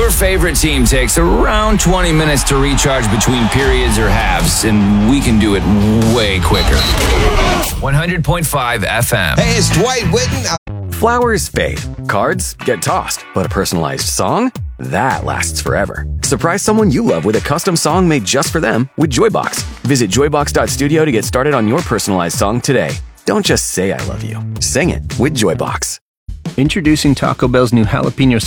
Your favorite team takes around 20 minutes to recharge between periods or halves, and we can do it way quicker. 100.5 FM. Hey, it's Dwight Whitten. Flowers fade, cards get tossed, but a personalized song? That lasts forever. Surprise someone you love with a custom song made just for them with Joybox. Visit joybox.studio to get started on your personalized song today. Don't just say I love you. Sing it with Joybox. Introducing Taco Bell's new jalapeno